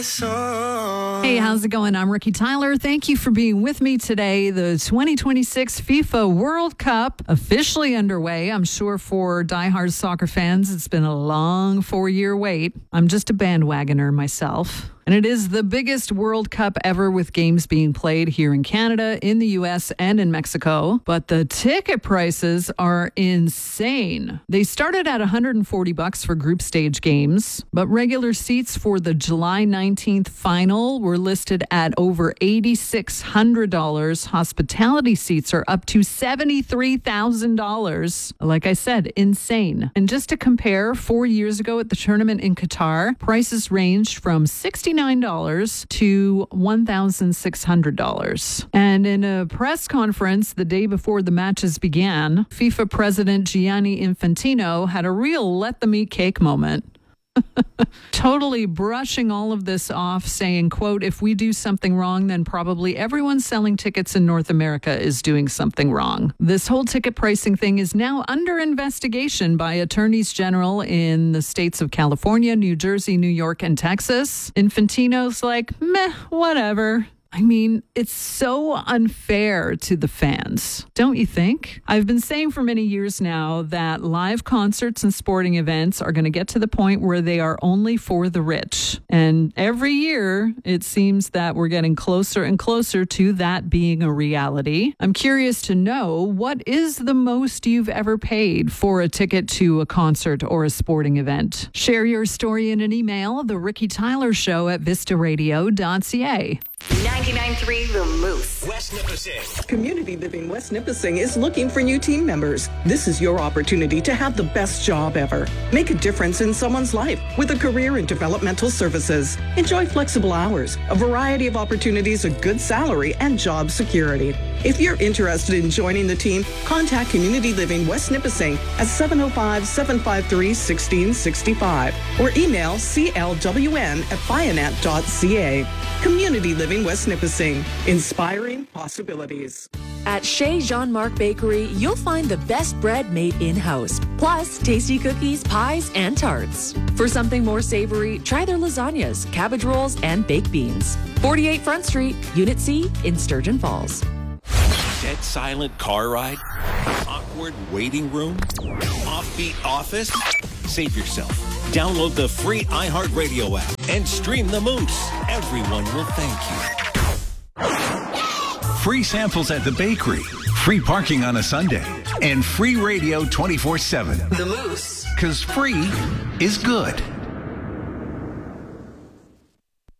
Hey, how's it going? I'm Ricky Tyler. Thank you for being with me today. The 2026 FIFA World Cup officially underway. I'm sure for diehard soccer fans, it's been a long 4-year wait. I'm just a bandwagoner myself. And it is the biggest World Cup ever, with games being played here in Canada, in the U.S., and in Mexico. But the ticket prices are insane. They started at $140 for group stage games, but regular seats for the July 19th final were listed at over $8,600. Hospitality seats are up to $73,000. Like I said, insane. And just to compare, 4 years ago at the tournament in Qatar, prices ranged from $69 to $1,600. And in a press conference the day before the matches began, FIFA President Gianni Infantino had a real let them eat cake moment. Totally brushing all of this off, saying, quote, if we do something wrong, then probably everyone selling tickets in North America is doing something wrong. This whole ticket pricing thing is now under investigation by attorneys general in the states of California, New Jersey, New York, and Texas. Infantino's like, meh, whatever. I mean, it's so unfair to the fans, don't you think? I've been saying for many years now that live concerts and sporting events are going to get to the point where they are only for the rich. And every year, it seems that we're getting closer and closer to that being a reality. I'm curious to know, what is the most you've ever paid for a ticket to a concert or a sporting event? Share your story in an email, The Ricky Tyler Show at vistaradio.ca. 99.3 The Moose. West Nipissing. Community Living West Nipissing is looking for new team members. This is your opportunity to have the best job ever. Make a difference in someone's life with a career in developmental services. Enjoy flexible hours, a variety of opportunities, a good salary, and job security. If you're interested in joining the team, contact Community Living West Nipissing at 705-753-1665 or email clwn@bionet.ca. Community Living West Nipissing, inspiring possibilities. At Chez Jean-Marc Bakery, you'll find the best bread made in-house, plus tasty cookies, pies, and tarts. For something more savory, try their lasagnas, cabbage rolls, and baked beans. 48 Front Street, Unit C in Sturgeon Falls. Dead silent car ride? Awkward waiting room? Offbeat office? Save yourself. Download the free iHeartRadio app and stream the Moose. Everyone will thank you. Free samples at the bakery, free parking on a Sunday, and free radio 24/7. The Moose. 'Cause free is good.